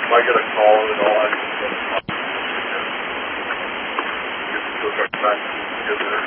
I get a call and all, I just go back together.